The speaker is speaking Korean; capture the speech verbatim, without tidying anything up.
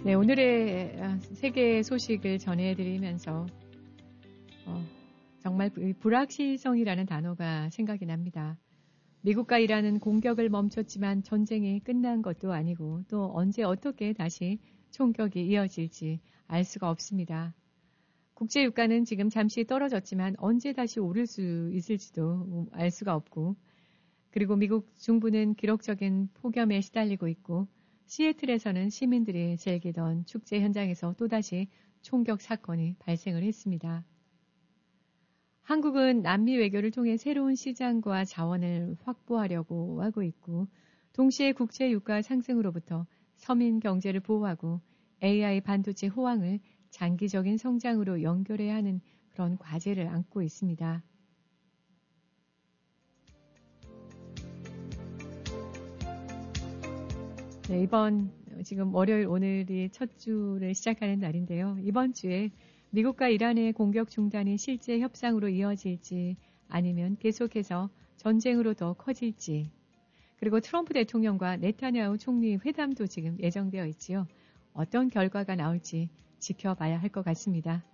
네, 오늘의 세계 소식을 전해드리면서 어, 정말 불확실성이라는 단어가 생각이 납니다. 미국과 이란은 공격을 멈췄지만 전쟁이 끝난 것도 아니고 또 언제 어떻게 다시 총격이 이어질지 알 수가 없습니다. 국제유가는 지금 잠시 떨어졌지만 언제 다시 오를 수 있을지도 알 수가 없고, 그리고 미국 중부는 기록적인 폭염에 시달리고 있고, 시애틀에서는 시민들이 즐기던 축제 현장에서 또다시 총격 사건이 발생을 했습니다. 한국은 남미 외교를 통해 새로운 시장과 자원을 확보하려고 하고 있고, 동시에 국제 유가 상승으로부터 서민 경제를 보호하고 에이아이 반도체 호황을 장기적인 성장으로 연결해야 하는 그런 과제를 안고 있습니다. 네, 이번 지금 월요일 오늘이 첫 주를 시작하는 날인데요. 이번 주에 미국과 이란의 공격 중단이 실제 협상으로 이어질지 아니면 계속해서 전쟁으로 더 커질지, 그리고 트럼프 대통령과 네타냐후 총리 회담도 지금 예정되어 있지요. 어떤 결과가 나올지 지켜봐야 할 것 같습니다.